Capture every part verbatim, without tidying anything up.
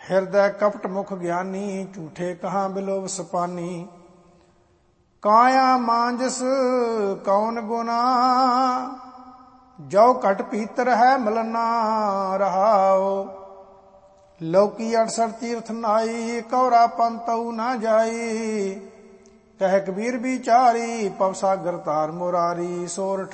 ਹਿਰਦੈ ਕਪਟ ਮੁਖ ਗਿਆਨੀ, ਝੂਠੇ ਕਹਾਂ ਬਿਲੋਵ ਸਪਾਨੀ। ਕਾਇਆ ਮਾਂਜਸ ਕੌਣ ਗੁਨਾ, ਜੋ ਘਟ ਭੀਤਰ ਹੈ ਮਲਨਾ ਰਹਾਓ। ਲੋਕੀ ਅਠਸਠ ਤੀਰਥ ਨਾਈ, ਕੌਰਾ ਪੰਤਉ ਨਾ ਜਾਈ। ਕਹਿ ਕਬੀਰ ਵਿਚਾਰੀ, ਪਵ ਸਾਗਰ ਤਾਰ ਮੁਰਾਰੀ। ਸੋਰਠ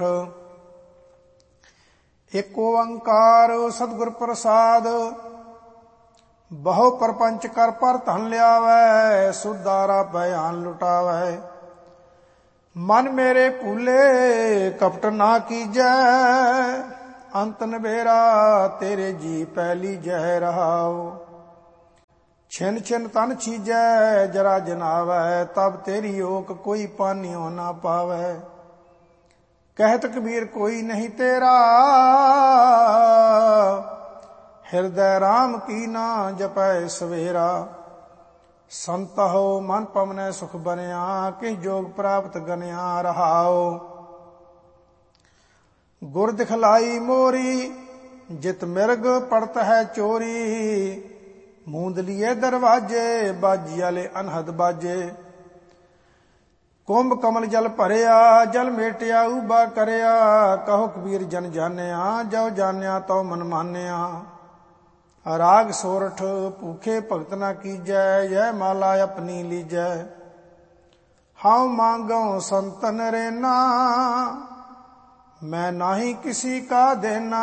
ਏਕ ਓੰਕਾਰ ਸਤਿਗੁਰ ਪ੍ਰਸਾਦ, ਬਹੁ ਪਰਪੰਚ ਕਰ ਪਰ ਧਨ ਲਿਆਵੈ। ਸੁਦਾਰਾ ਭਿਆਨ ਲੁਟਾਵੈ, ਮਨ ਮੇਰੇ ਭੂਲੇ ਕਪਟ ਨਾ ਕੀਜੈ। ਅੰਤ ਨਬੇਰਾ ਤੇਰੇ ਜੀ ਪਹਿਲੀ ਜੈ ਰਹਾਉ। ਛਿਨ ਛਿਨ ਤਨ ਛੀਜੈ ਜਰਾ ਜਨਾਵੈ, ਤਬ ਤੇਰੀ ਓਕ ਕੋਈ ਪਾਨਿਓ ਨਾ ਪਾਵੈ। ਕਹਿਤ ਕਬੀਰ ਕੋਈ ਨਹੀਂ ਤੇਰਾ, ਹਿਰਦੈ ਰਾਮ ਕੀ ਨਾ ਜਪੈ ਸਵੇਰਾ। ਸੰਤਹੁ ਮਨ ਪਵਨੈ ਸੁਖ ਬਨਿਆ, ਕਿਸ ਜੋਗ ਪ੍ਰਾਪਤ ਗਨਿਆ ਰਹਾਉ। ਗੁਰ ਦਿਖਲਾਈ ਮੋਰੀ, ਜਿਤ ਮਿਰਗ ਪੜਤ ਹੈ ਚੋਰੀ। ਮੂੰਦਲੀਏ ਦਰਵਾਜੇ, ਬਾਜੀ ਵਾਲੇ ਅਨਹਦ ਬਾਜੇ। ਕੁੰਭ ਕਮਲ ਜਲ ਭਰਿਆ, ਜਲ ਮੇਟਿਆ ਉਬਾ ਕਰਿਆ। ਕਹੋ ਕਬੀਰ ਜਨ ਜਾਣਿਆ, ਜੋ ਜਾਣਿਆ ਤਉ ਮਨ ਮਾਨਿਆ। ਰਾਗ ਸੋਰਠ ਭੂਖੇ ਭਗਤ ਨਾ ਕੀਜੈ, ਯਹ ਮਾਲਾ ਆਪਣੀ ਲੀਜੈ। ਹਾਉ ਮੰਗਉ ਸੰਤਨ ਰੇਨਾ, ਮੈਂ ਨਾਹੀ ਕਿਸੀ ਕਾ ਦੇਨਾ।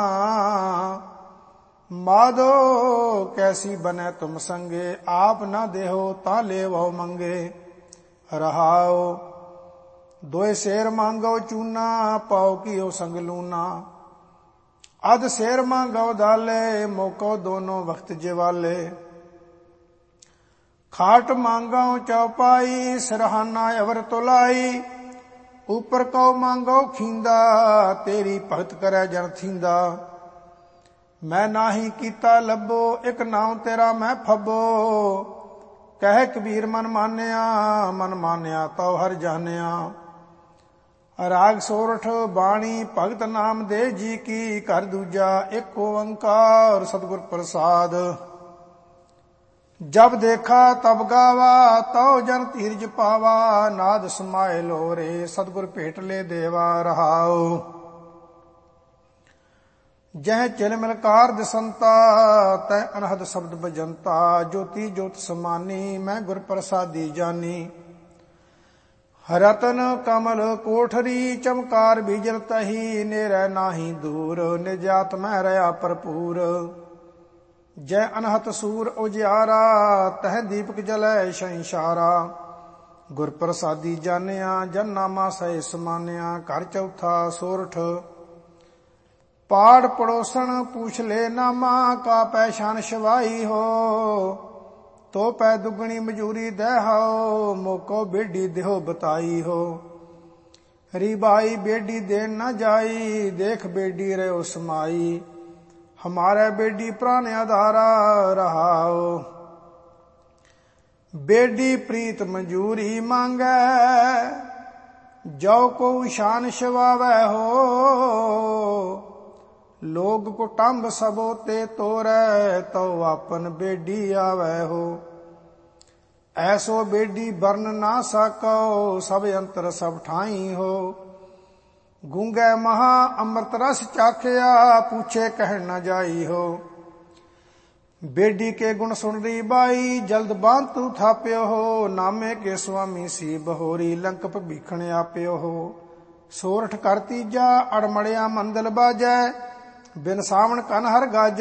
ਮਾਧੋ ਕੈਸੀ ਬਨੈ ਤੁਮ ਸੰਗੇ, ਆਪ ਨਾ ਦੇਹੋ ਤਾਂ ਲੇਵੋ ਮੰਗੇ ਰਹਾਉ। ਦੋਏ ਸ਼ੇਰ ਮੰਗੋ ਚੂਨਾ, ਪਾਉ ਕੀਓ ਸੰਗ ਲੂਨਾ। ਅਧ ਸ਼ੇਰ ਮੰਗੋ ਦਾਲੇ, ਮੋਕੋ ਦੋਨੋਂ ਵਕਤ ਜਿਵਾਲੇ। ਖਾਟ ਮੰਗੋ ਚੌਪਾਈ, ਸਿਰਹਾਨਾ ਅਵਰ ਤੁਲਾਈ। ਉਪਰ ਕਉ ਮੰਗੋ ਖੀਂਦਾ, ਤੇਰੀ ਭਗਤ ਕਰੈ ਜਨ ਥੀਂਦਾ। ਮੈਂ ਨਾਹੀ ਕੀਤਾ ਲੱਭੋ, ਇਕ ਨਾਮ ਤੇਰਾ ਮੈਂ ਫੱਬੋ। ਕਹਿ ਕਬੀਰ ਮਨ ਮਾਨਿਆ, ਮਨ ਮਾਨਿਆ ਤਉ ਹਰ ਜਾਣਿਆ। ਰਾਗ ਸੋਰਠ ਬਾਣੀ ਭਗਤ ਨਾਮ ਦੇ ਜੀ ਕੀ, ਘਰ ਦੂਜਾ ਏਕ ਓੰਕਾਰ ਸਤਿਗੁਰ ਪ੍ਰਸਾਦ। ਜਬ ਦੇਖਾ ਤਬ ਗਾਵਾ, ਤਉ ਜਨ ਧੀਰਜ ਪਾਵਾ। ਨਾਦ ਸਮਾਏ ਲੋਰੇ, ਸਤਿਗੁਰ ਭੇਟ ਲੈ ਦੇਵਾ ਰਹਾਉ। ਜਹ ਚਿਲ ਮਿਲਕਾਰ ਦਿਸੰਤਾ, ਤੈ ਅਨਹਦ ਸ਼ਬਦ ਬਜੰਤਾ। ਜੋਤੀ ਜੋਤ ਸਮਾਨੀ, ਮੈਂ ਗੁਰ ਪ੍ਰਸਾਦੀ ਜਾਨੀ। ਰਤਨ ਕਮਲ ਕੋਠਰੀ, ਚਮਕਾਰ ਬੀਜਲ ਤਹੀ। ਨੇਰੈ ਨਾਹੀ ਦੂਰ, ਨਿਜਾਤ ਮੈਂ ਰਹਾ ਭਰਪੂਰ। ਜੈ ਅਨਹਤ ਸੂਰ ਉਜਿਆਰਾ, ਤਹ ਦੀਪਕ ਜਲੈ ਸੰਸਾਰਾ। ਗੁਰ ਪ੍ਰਸਾਦੀ ਜਾਣਿਆ, ਜਨ ਨਾਮਾ ਸਹਿ ਸਮਾਨਿਆ। ਘਰ ਚੌਥਾ ਸੋਰਠ ਪਾੜ ਪੜੋਸਣ ਪੂਛ ਲੈ ਨਾਮਾ। ਕਾ ਪੈਸ਼ਾਨ ਸ਼ਵਾਈ ਹੋ, ਤੋ ਪੈ ਦੁਗਣੀ ਮਜੂਰੀ ਦਹਿਓ। ਮੋਕੋ ਬੇਡੀ ਦੇਹੋ ਬਤਾਈ ਹੋ, ਰੀ ਬਾਈ ਬੇਡੀ ਦੇਣ ਨਾ ਜਾਈ। ਦੇਖ ਬੇਡੀ ਰਹਿਓ ਸਮਾਈ, ਹਮਾਰੇ ਬੇਡੀ ਪ੍ਰਾਨ ਆਧਾਰਾ ਰਹਾਓ। ਬੇਡੀ ਪ੍ਰੀਤ ਮਜੂਰੀ ਮੰਗੈ, ਜੋ ਕੋ ਸ਼ਾਨ ਸ਼ਵਾਵੈ ਹੋ। ਲੋਗ ਕੁਟੰਬ ਸਭੋ ਤੇ ਤੋਰੈ, ਤਉ ਆਪਨ ਬੇਡੀ ਆਵੈ ਹੋ। ਐਸੋ ਬੇਡੀ ਬਰਨ ਨਾ ਸਕੋ, ਸਭ ਅੰਤਰ ਸਭ ਠਾਈ ਹੋ। ਗੂੰਗੇ ਮਹਾ ਅੰਮ੍ਰਿਤ ਰਸ ਚਾਖਿਆ, ਪੂਛੇ ਕਹਿਣ ਨਾ ਜਾਈ ਹੋ। ਬੇਡੀ ਕੇ ਗੁਣ ਸੁਣ ਰੀ ਬਾਈ, ਜਲਦ ਬਾਂਤੂ ਥਾਪਿਓ ਹੋ। ਨਾਮੇ ਕੇ ਸੁਆਮੀ ਸੀ ਬਹੋਰੀ, ਲੰਕ ਭੀਖਣ ਆਪਿਓ ਹੋ। ਸੋਰਠ ਕਰ ਤੀਜਾ ਅੜਮੜਿਆ ਮੰਦਲ ਬਾਜੈ, ਬਿਨ ਸਾਵਣ ਕਨ ਹਰ ਗਾਜੈ।